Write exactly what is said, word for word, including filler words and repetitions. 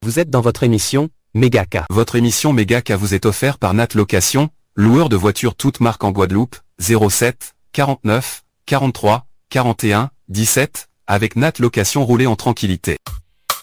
Vous êtes dans votre émission, Mégaka. Votre émission Mégaka vous est offerte par Nat Location, loueur de voitures toutes marques en Guadeloupe, zéro sept, quarante-neuf, quarante-trois, quarante et un, dix-sept, avec Nat Location roulez en tranquillité.